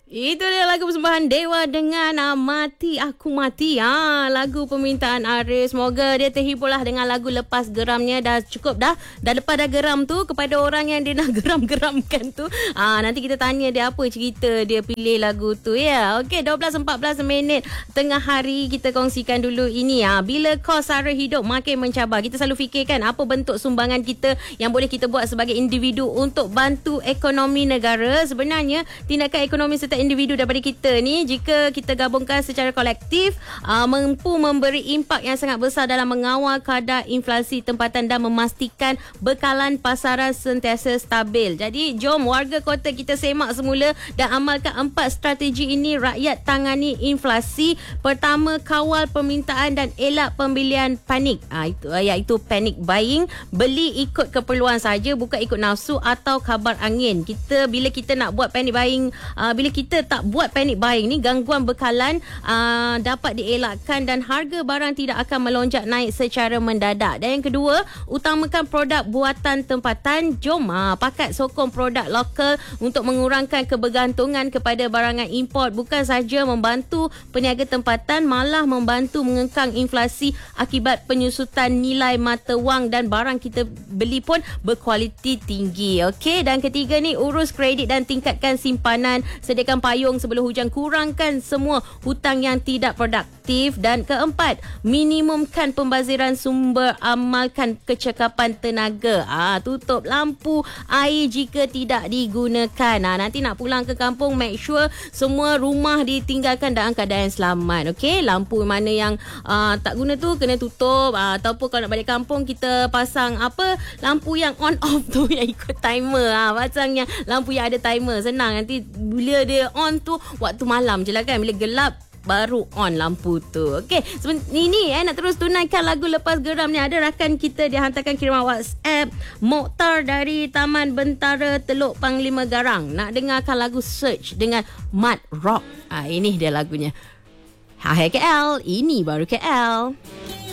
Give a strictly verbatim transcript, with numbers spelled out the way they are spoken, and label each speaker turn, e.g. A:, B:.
A: Itu dia lagu persembahan Dewa dengan uh, Mati Aku Mati. Ha, lagu permintaan Aris. Semoga dia terhiburlah dengan lagu Lepas Geramnya. Dah cukup dah. Dah lepas dah geram tu. Kepada orang yang dia nak geram-geramkan tu. Ha, nanti kita tanya dia apa cerita dia pilih lagu tu. Ya, okey. dua belas empat belas minit tengah hari kita kongsikan dulu ini. Ha, bila kos sara hidup makin mencabar, kita selalu fikirkan apa bentuk sumbangan kita yang boleh kita buat sebagai individu untuk bantu ekonomi negara. Sebenarnya tindakan ekonomi serta individu daripada kita ni, jika kita gabungkan secara kolektif, uh, mampu memberi impak yang sangat besar dalam mengawal kadar inflasi tempatan dan memastikan bekalan pasaran sentiasa stabil. Jadi jom warga kota kita semak semula dan amalkan empat strategi ini rakyat tangani inflasi. Pertama, kawal permintaan dan elak pembelian panik. Ha, itu, iaitu panic buying. Beli ikut keperluan saja, bukan ikut nafsu atau kabar angin. Kita bila kita nak buat panic buying, uh, bila kita kita tak buat panic buying ni, gangguan bekalan uh, dapat dielakkan dan harga barang tidak akan melonjak naik secara mendadak. Dan yang kedua, utamakan produk buatan tempatan. Jom uh, pakat sokong produk lokal untuk mengurangkan kebergantungan kepada barangan import. Bukan saja membantu peniaga tempatan, malah membantu mengekang inflasi akibat penyusutan nilai mata wang dan barang kita beli pun berkualiti tinggi. Okey, dan ketiga ni, urus kredit dan tingkatkan simpanan. Sediakan payung sebelum hujan, kurangkan semua hutang yang tidak produktif. Dan keempat, minimumkan pembaziran sumber, amalkan kecekapan tenaga. Ah, tutup lampu air jika tidak digunakan. Ah, nanti nak pulang ke kampung, make sure semua rumah ditinggalkan dalam keadaan selamat. Okey, lampu mana yang ah, tak guna tu kena tutup. Ah, ataupun kalau nak balik kampung, kita pasang apa, lampu yang on off tu yang ikut timer. Ah, pasang yang lampu yang ada timer, senang. Nanti bila dia on tu waktu malam je lah kan, bila gelap baru on lampu tu. Okey, ini eh nak terus tunaikan lagu Lepas Geram ni. Ada rakan kita dia hantarkan kiriman WhatsApp, Mokhtar dari Taman Bentara Teluk Panglima Garang. Nak dengarkan lagu Search dengan Mud Rock. Ah, ini dia lagunya. Hai K L, ini baru K L.